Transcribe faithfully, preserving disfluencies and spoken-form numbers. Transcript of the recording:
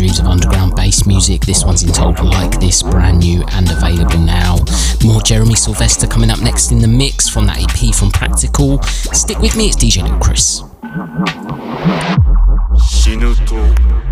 grooves of underground bass music. This one's entitled Like This, brand new and available now. More Jeremy Sylvester coming up next in the mix from that E P from Practical. Stick with me, it's D J Little Chris.